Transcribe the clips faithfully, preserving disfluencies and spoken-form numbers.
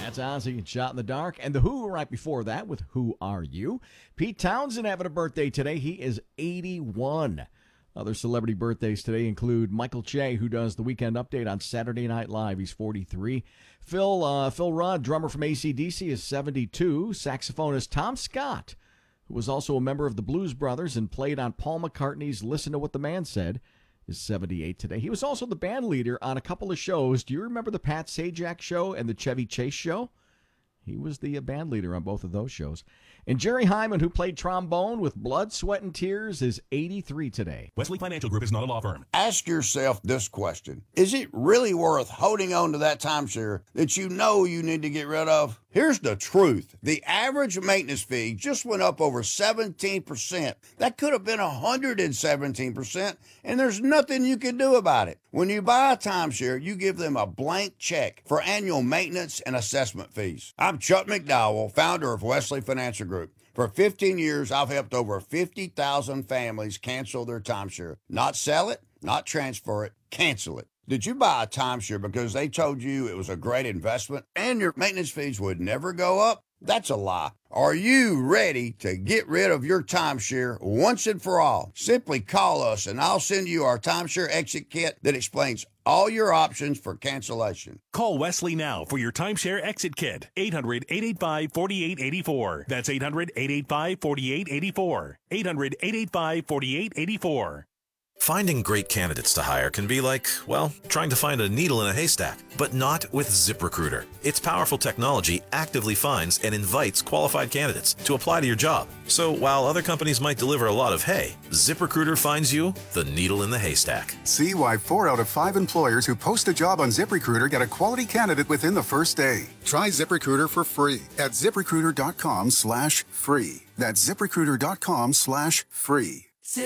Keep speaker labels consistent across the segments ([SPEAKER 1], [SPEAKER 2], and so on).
[SPEAKER 1] That's Ozzy and Shot in the Dark. And The Who right before that with Who Are You? Pete Townsend having a birthday today. He is eighty-one. Other celebrity birthdays today include Michael Che, who does the Weekend Update on Saturday Night Live. He's forty-three. Phil uh, Phil Rudd, drummer from A C D C, is seventy-two. Saxophonist Tom Scott, who was also a member of the Blues Brothers and played on Paul McCartney's Listen to What the Man Said, is seventy-eight today. He was also the band leader on a couple of shows. Do you remember the Pat Sajak Show and the Chevy Chase Show? He was the band leader on both of those shows. And Jerry Hyman, who played trombone with Blood, Sweat, and Tears, is eighty-three today.
[SPEAKER 2] Wesley Financial Group is not a law firm.
[SPEAKER 3] Ask yourself this question. Is it really worth holding on to that timeshare that you know you need to get rid of? Here's the truth. The average maintenance fee just went up over seventeen percent. That could have been one hundred seventeen percent, and there's nothing you can do about it. When you buy a timeshare, you give them a blank check for annual maintenance and assessment fees. I'm Chuck McDowell, founder of Wesley Financial Group. For fifteen years, I've helped over fifty thousand families cancel their timeshare. Not sell it, not transfer it, cancel it. Did you buy a timeshare because they told you it was a great investment and your maintenance fees would never go up? That's a lie. Are you ready to get rid of your timeshare once and for all? Simply call us and I'll send you our timeshare exit kit that explains all your options for cancellation.
[SPEAKER 2] Call Wesley now for your timeshare exit kit. eight hundred, eight eight five, four eight eight four. That's eight hundred, eight eight five, four eight eight four. eight hundred, eight eight five, four eight eight four.
[SPEAKER 4] Finding great candidates to hire can be like, well, trying to find a needle in a haystack, but not with ZipRecruiter. Its powerful technology actively finds and invites qualified candidates to apply to your job. So while other companies might deliver a lot of hay, ZipRecruiter finds you the needle in the haystack.
[SPEAKER 5] See why four out of five employers who post a job on ZipRecruiter get a quality candidate within the first day. Try ZipRecruiter for free at ZipRecruiter.com slash free. That's ZipRecruiter.com slash free.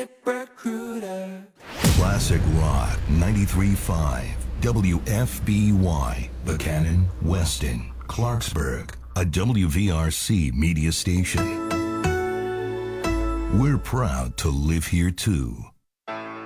[SPEAKER 6] ZipRecruiter.
[SPEAKER 7] Classic Rock ninety-three point five W F B Y, Buchanan, Weston, Clarksburg, a W V R C media station. We're proud to live here too.